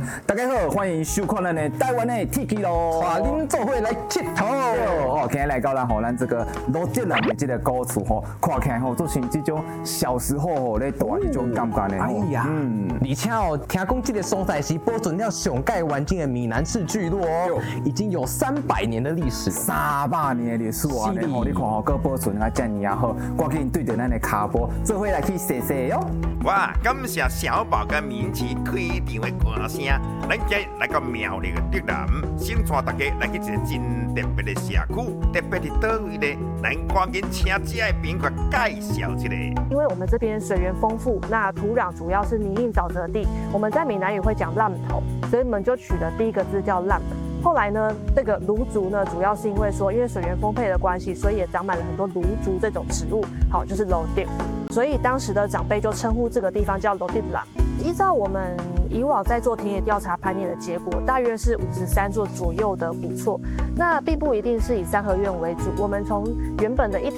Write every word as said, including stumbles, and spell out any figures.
大家好，欢迎收看咱的台湾的 T K 咯， 带恁做伙来佚佗哦。今日来到咱吼，咱这个罗德兰的这个古厝吼，看起来吼，做成这种小时候吼咧住这种感觉呢。 哎呀，嗯，而且哦，听讲这个所在是保存了上盖完整的闽南式聚落哦，已经有三百年的历史， 三百年的历史啊！你吼，你看吼，搁保存啊，遮尔啊好，赶紧对着咱的骹步，做伙来去踅踅哟。 哇，感谢小宝跟民旗开场的歌声，咱今日来到苗栗的德南，先带大家来去一个真特别的社区，特别的倒位呢？咱赶紧请这位宾客介绍一下。 因为我们这边水源丰富，那土壤主要是泥泞沼泽地，我们在闽南语会讲浪头，所以我们就取了第一个字叫浪。后来呢，这个芦竹呢，主要是因为说，因为水源丰沛的关系，所以也长满了很多芦竹这种植物，好，就是楼地。所以当时的长辈就称呼这个地方叫楼地浪。依照我们以往在做田野调查盘点的结果，大约是五十三座左右的古厝，那并不一定是以三合院为主，我们从原本的一